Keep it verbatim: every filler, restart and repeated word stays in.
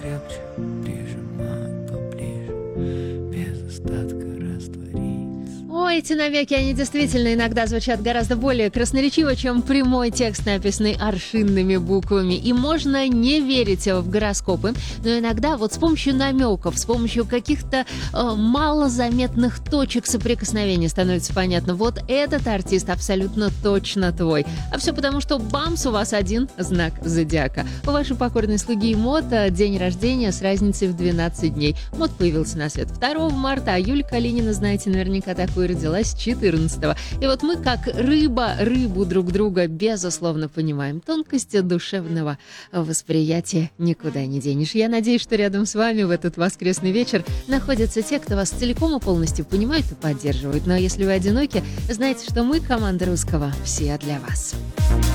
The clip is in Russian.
крепче прижимать поближе, без остатка раствориться. Ой, эти намеки, они действительно иногда звучат гораздо более красноречиво, чем прямой текст, написанный аршинными буквами. И можно не верить в гороскопы, но иногда вот с помощью намеков, с помощью каких-то э, малозаметных точек соприкосновения становится понятно, вот этот артист абсолютно точно твой. А все потому, что бамс, у вас один знак зодиака. У вашей покорной слуги Мод день рождения с разницей в двенадцать дней. Мод появился на свет второго марта, а Юлия Калинина, знаете, наверняка такой родилась четырнадцатого. И вот мы, как рыба, рыбу друг друга, безусловно, понимаем. Тонкости душевного восприятия никуда не денешь. Я надеюсь, что рядом с вами в этот воскресный вечер находятся те, кто вас целиком и полностью понимают и поддерживают. Но если вы одиноки, знайте, что мы, команда Русского, все для вас.